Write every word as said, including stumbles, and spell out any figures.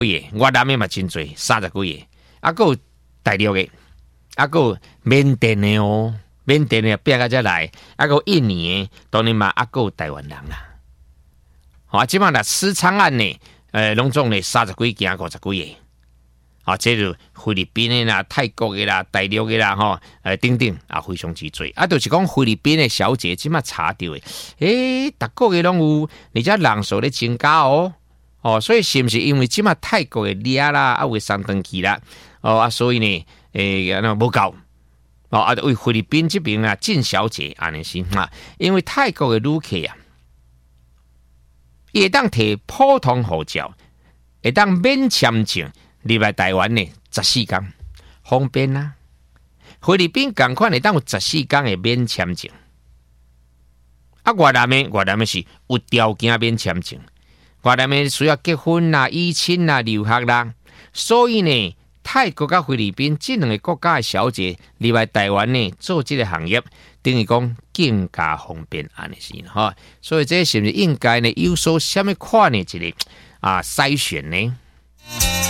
个，越南的嘛真多，三十几个，啊，还有大陆的，啊，还有缅甸的哦，缅甸的变个才来，啊，还有印尼的，当然嘛，啊，还有台湾人啦。啊，即摆啦，私娼案呢，呃，拢总咧三十几件、五十几个。啊，这就菲律宾的啦、泰国的啦、大陆的啦，吼，呃，等等啊，非常之多。啊，就是讲菲律宾的小姐，即摆查到的，诶，逐个月拢有，而且人数咧增加哦。哦，所以是毋是因为即摆泰国的掠啦，啊，为送登去啦，哦啊，所以呢，诶，那无够。哦啊，为菲律宾这边啊，进小姐安尼是啊，因为泰国的旅客啊。会当摕普通护照，会当免签证入来台湾呢，十四天方便啊。菲律宾同款会当有十四天的免签证，啊，越南的越南的是有条件免签证，越南的需要结婚啦、依亲啦、留学啦，所以呢，泰国甲菲律宾这两个国家的小姐入来台湾呢，做这个行业。等于讲更加方便安尼是哈，所以这是不是应该呢有所什么款的一个啊筛选呢？